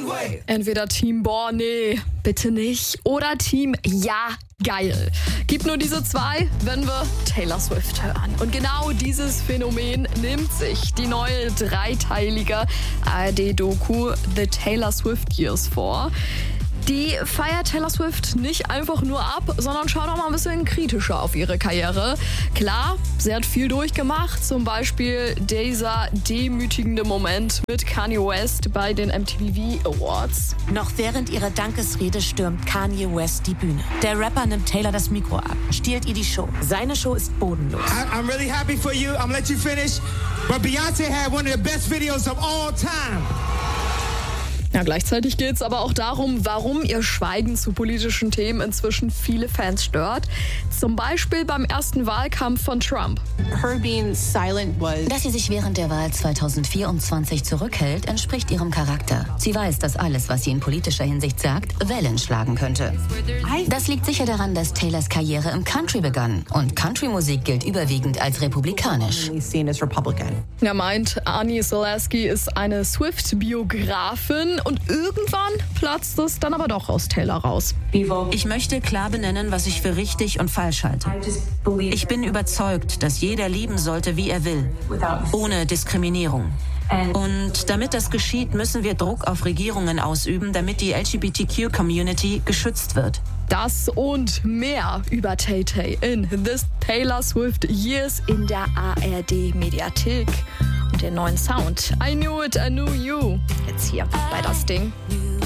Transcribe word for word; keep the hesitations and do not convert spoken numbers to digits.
Entweder Team Boah, nee, bitte nicht. Oder Team Ja, geil. Gibt nur diese zwei, wenn wir Taylor Swift hören. Und genau dieses Phänomen nimmt sich die neue dreiteilige A R D-Doku The Taylor Swift Years vor. Die feiert Taylor Swift nicht einfach nur ab, sondern schaut auch mal ein bisschen kritischer auf ihre Karriere. Klar, sie hat viel durchgemacht, zum Beispiel dieser demütigende Moment mit Kanye West bei den M T V Awards. Noch während ihrer Dankesrede stürmt Kanye West die Bühne. Der Rapper nimmt Taylor das Mikro ab, stiehlt ihr die Show. Seine Show ist bodenlos. I, I'm really happy for you. I'm gonna let you finish. But Beyoncé had one of the best videos of all time. Ja, gleichzeitig geht es aber auch darum, warum ihr Schweigen zu politischen Themen inzwischen viele Fans stört. Zum Beispiel beim ersten Wahlkampf von Trump. Her being silent was... Dass sie sich während der Wahl zweitausendvierundzwanzig zurückhält, entspricht ihrem Charakter. Sie weiß, dass alles, was sie in politischer Hinsicht sagt, Wellen schlagen könnte. Das liegt sicher daran, dass Taylors Karriere im Country begann. Und Country-Musik gilt überwiegend als republikanisch. Er meint, Ani Solaski ist eine Swift-Biografin. Und irgendwann platzt es dann aber doch aus Taylor raus. Ich möchte klar benennen, was ich für richtig und falsch halte. Ich bin überzeugt, dass jeder lieben sollte, wie er will, ohne Diskriminierung. Und damit das geschieht, müssen wir Druck auf Regierungen ausüben, damit die L G B T Q-Community geschützt wird. Das und mehr über Tay-Tay in This Taylor Swift Years in der A R D-Mediathek. Und den neuen Sound I Knew It, I Knew You. Jetzt hier bei Das Ding.